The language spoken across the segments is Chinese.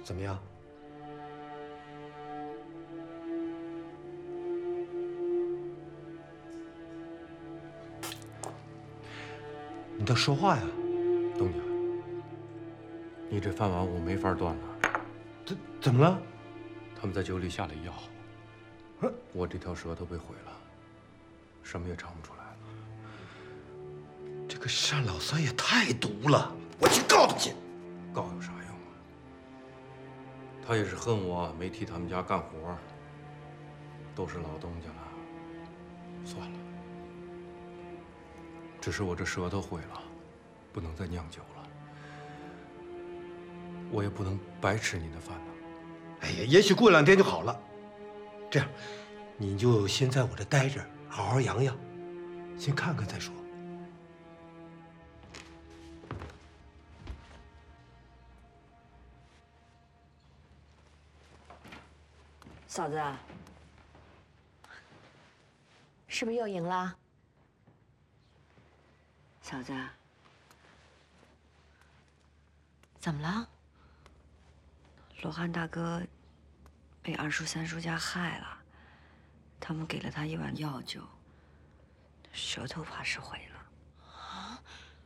怎么样？你倒说话呀，东家。 你这饭碗我没法端了。 怎么了？ 他们在酒里下了药，我这条舌头被毁了，什么也尝不出来了。 这个单老三也太毒了，我去告他去。 告有啥用啊？他也是恨我没替他们家干活，都是老东家了。算了，只是我这舌头毁了，不能再酿酒了。我也不能白吃你的饭呢。 哎呀，也许过2天就好了。这样，你就先在我这待着，好好养养，先看看再说。 嫂子， 是不是又赢了？ 嫂子， 怎么了？ 罗汉大哥被二叔、三叔家害了，他们给了他1碗药酒，舌头怕是毁了。 啊，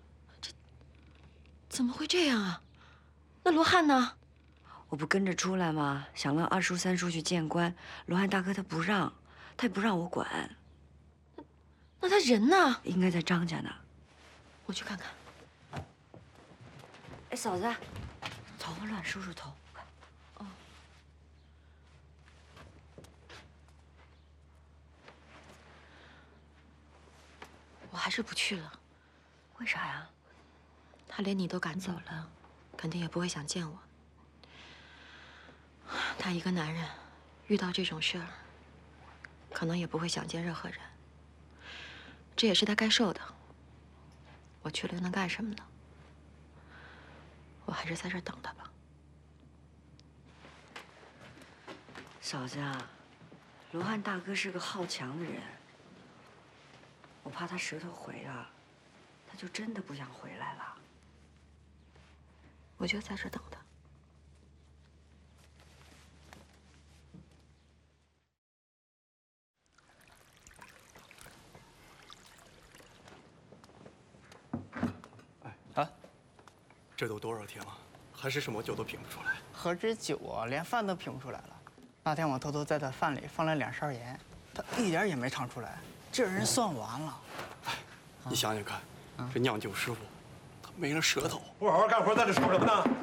怎么会这样啊？那罗汉呢？ 我不跟着出来吗？想让二叔、三叔去见官，罗汉大哥他不让，他也不让我管。 那他人呢？ 应该在张家呢。 我去看看。 哎，嫂子，头发乱，梳梳头。 哦。我还是不去了。 为啥呀？ 他连你都赶走了，肯定也不会想见我。他一个男人，遇到这种事儿，可能也不会想见任何人。这也是他该受的。我去了又能干什么呢？我还是在这儿等他吧。 嫂子啊，罗汉大哥是个好强的人，我怕他舌头毁了，他就真的不想回来了。 我就在这儿等他。 这都多少天了，还是什么酒都品不出来。 何止酒啊，连饭都品不出来了。那天我偷偷在他饭里放了2勺盐，他一点也没尝出来。这人算完了。 哎，你想想看，这酿酒师傅，他没了舌头， 不好好干活，在这说什么呢？